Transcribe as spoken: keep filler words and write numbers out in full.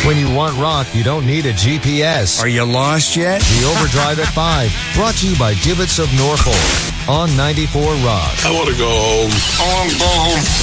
When you want rock, you don't need a G P S. Are you lost yet? The Overdrive at five, brought to you by Divots of Norfolk on ninety-four Rock. I want to go home. I want to go home.